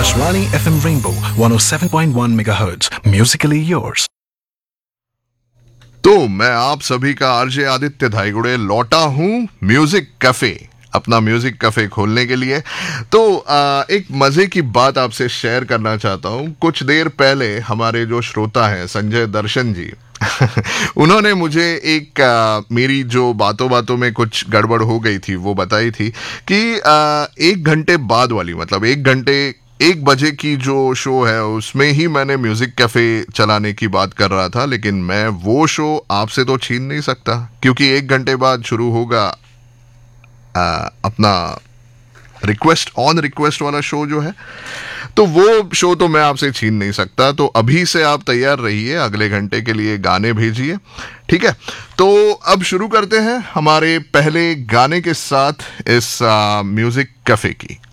Akashvani FM Rainbow 107.1 MHz. Musically yours. तो मैं आप सभी का आरजे आदित्य धाईगुड़े लौटा हूं म्यूजिक कैफे, अपना म्यूजिक कैफे खोलने के लिए। तो एक मजे की बात आपसे शेयर करना चाहता हूं। कुछ देर पहले हमारे जो श्रोता हैं संजय दर्शन जी उन्होंने मुझे मेरी जो बातों बातों में कुछ गड़बड़ हो गई थी वो बताई थी कि 1 घंटे बाद वाली, मतलब 1 बजे की जो शो है उसमें ही मैंने म्यूजिक कैफे चलाने की बात कर रहा था, लेकिन मैं वो शो आपसे तो छीन नहीं सकता क्योंकि 1 घंटे बाद शुरू होगा अपना रिक्वेस्ट वाला शो जो है, तो वो शो तो मैं आपसे छीन नहीं सकता। तो अभी से आप तैयार रहिए, अगले घंटे के लिए गाने भेजिए, ठीक है। तो अब शुरू करते हैं हमारे पहले गाने के साथ इस म्यूजिक कैफे की।